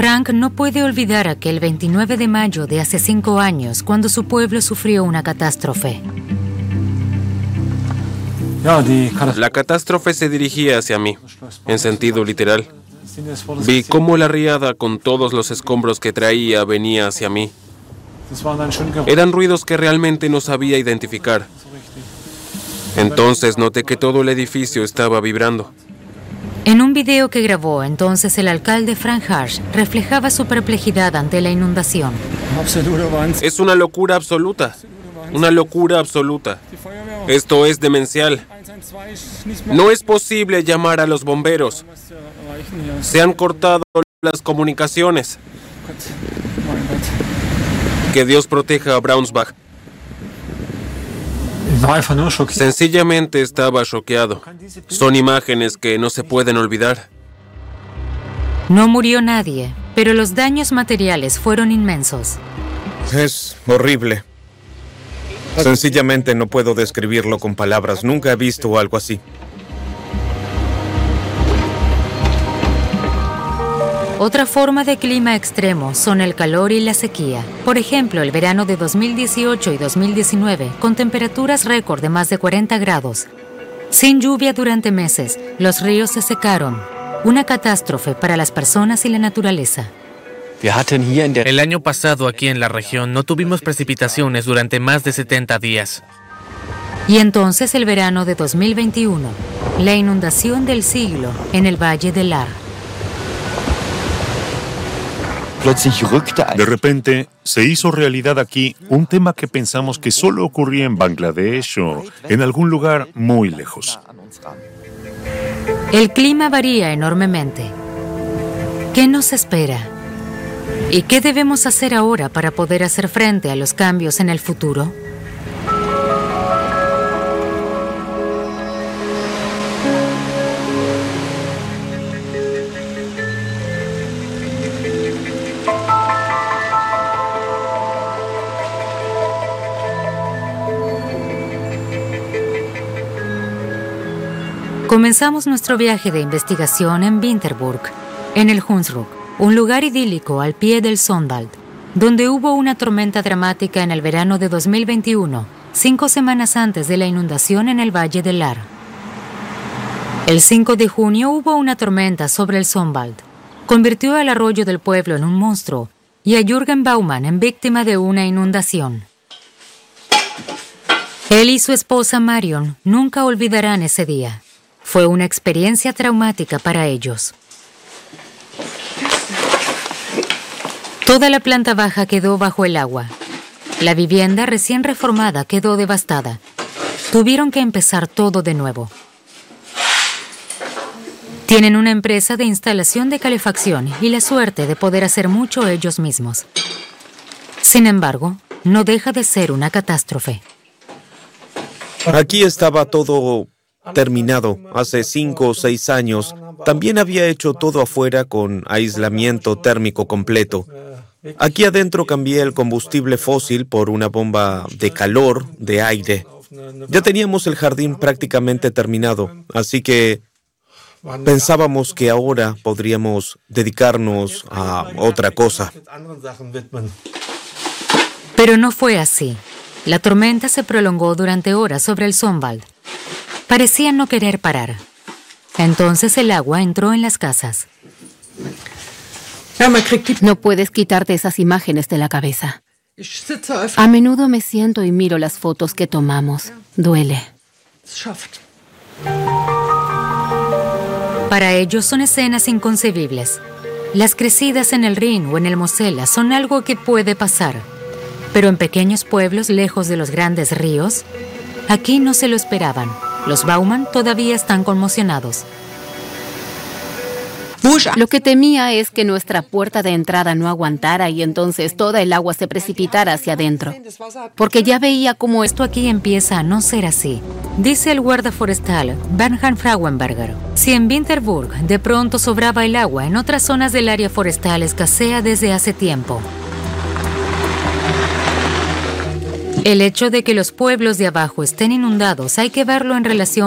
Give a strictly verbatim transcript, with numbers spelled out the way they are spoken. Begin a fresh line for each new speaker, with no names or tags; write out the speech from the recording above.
Frank no puede olvidar aquel veintinueve de mayo de hace cinco años, cuando su pueblo sufrió una catástrofe.
La catástrofe se dirigía hacia mí, en sentido literal. Vi cómo la riada, con todos los escombros que traía, venía hacia mí. Eran ruidos que realmente no sabía identificar. Entonces noté que todo el edificio estaba vibrando.
En un video que grabó entonces el alcalde Frank Harsch, reflejaba su perplejidad ante la inundación.
Es una locura absoluta. Una locura absoluta. Esto es demencial. No es posible llamar a los bomberos. Se han cortado las comunicaciones. Que Dios proteja a Brownsbach. Sencillamente estaba choqueado. Son imágenes que no se pueden olvidar.
No murió nadie, pero los daños materiales fueron inmensos.
Es horrible. Sencillamente no puedo describirlo con palabras. Nunca he visto algo así.
Otra forma de clima extremo son el calor y la sequía. Por ejemplo, el verano de dos mil dieciocho y dos mil diecinueve, con temperaturas récord de más de cuarenta grados. Sin lluvia durante meses, los ríos se secaron. Una catástrofe para las personas y la naturaleza.
El año pasado aquí en la región no tuvimos precipitaciones durante más de setenta días.
Y entonces el verano de dos mil veintiuno, la inundación del siglo en el Valle del Lar.
De repente, se hizo realidad aquí un tema que pensamos que solo ocurría en Bangladesh o en algún lugar muy lejos.
El clima varía enormemente. ¿Qué nos espera? ¿Y qué debemos hacer ahora para poder hacer frente a los cambios en el futuro? Comenzamos nuestro viaje de investigación en Vinterburg, en el Hunsrück, un lugar idílico al pie del Sundwald, donde hubo una tormenta dramática en el verano de dos mil veintiuno, cinco semanas antes de la inundación en el Valle del Lar. El cinco de junio hubo una tormenta sobre el Sundwald. Convirtió al arroyo del pueblo en un monstruo y a Jürgen Baumann en víctima de una inundación. Él y su esposa Marion nunca olvidarán ese día. Fue una experiencia traumática para ellos. Toda la planta baja quedó bajo el agua. La vivienda recién reformada quedó devastada. Tuvieron que empezar todo de nuevo. Tienen una empresa de instalación de calefacción y la suerte de poder hacer mucho ellos mismos. Sin embargo, no deja de ser una catástrofe.
Aquí estaba todo terminado. Hace cinco o seis años también había hecho todo afuera con aislamiento térmico completo. Aquí adentro cambié el combustible fósil por una bomba de calor, de aire. Ya teníamos el jardín prácticamente terminado, así que pensábamos que ahora podríamos dedicarnos a otra cosa.
Pero no fue así. La tormenta se prolongó durante horas sobre el Sundwald. Parecía no querer parar. Entonces el agua entró en las casas.
No puedes quitarte esas imágenes de la cabeza. A menudo me siento y miro las fotos que tomamos. Duele.
Para ellos son escenas inconcebibles. Las crecidas en el Rin o en el Mosela son algo que puede pasar. Pero en pequeños pueblos lejos de los grandes ríos, aquí no se lo esperaban. Los Baumann todavía están conmocionados.
Lo que temía es que nuestra puerta de entrada no aguantara y entonces toda el agua se precipitara hacia adentro. Porque ya veía cómo
esto aquí empieza a no ser así. Dice el guarda forestal Bernhard Frauenberger. Si en Vinterburg de pronto sobraba el agua, en otras zonas del área forestal escasea desde hace tiempo. El hecho de que los pueblos de abajo estén inundados hay que verlo en relación